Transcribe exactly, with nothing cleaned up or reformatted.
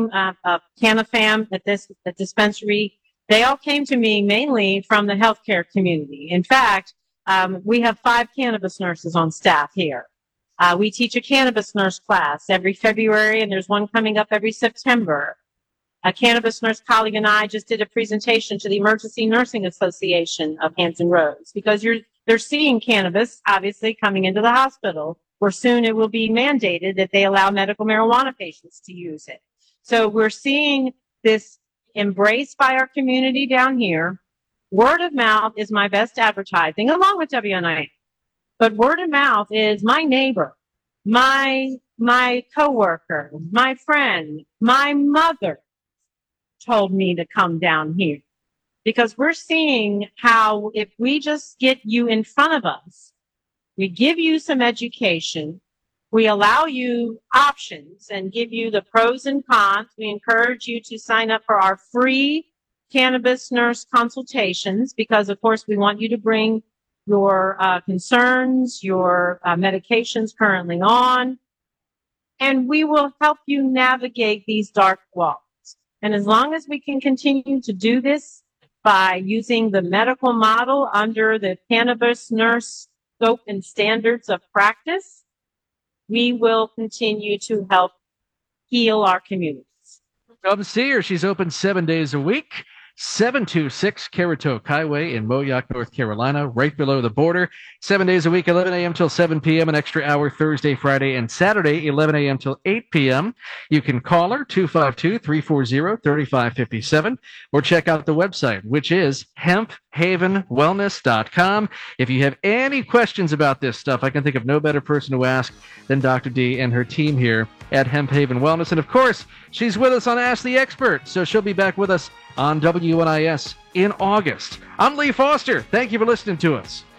uh, of Canafam at this at dispensary, they all came to me mainly from the healthcare community. In fact, um, we have five cannabis nurses on staff here. Uh, we teach a cannabis nurse class every February, and there's one coming up every September. A cannabis nurse colleague and I just did a presentation to the Emergency Nursing Association of Hampton Roads, because you're they're seeing cannabis obviously coming into the hospital, where soon it will be mandated that they allow medical marijuana patients to use it. So we're seeing this embraced by our community down here. Word of mouth is my best advertising, along with W N I M. But word of mouth is my neighbor, my my coworker, my friend, my mother told me to come down here. Because we're seeing how if we just get you in front of us, we give you some education, we allow you options and give you the pros and cons. We encourage you to sign up for our free cannabis nurse consultations, because, of course, we want you to bring your uh, concerns, your uh, medications currently on, and we will help you navigate these dark walls. And as long as we can continue to do this by using the medical model under the cannabis nurse scope and standards of practice, we will continue to help heal our communities. Come see her. She's open seven days a week. seven two six Caratok Highway in Moyock, North Carolina, right below the border. Seven days a week, eleven a.m. till seven p.m., an extra hour Thursday, Friday, and Saturday, eleven a.m. till eight p.m. You can call her, two five two, three four zero, three five five seven, or check out the website, which is hemp haven wellness dot com. If you have any questions about this stuff, I can think of no better person to ask than Doctor D and her team here at Hemp Haven Wellness. And, of course, she's with us on Ask the Expert, so she'll be back with us on W N I S in August. I'm Lee Foster. Thank you for listening to us.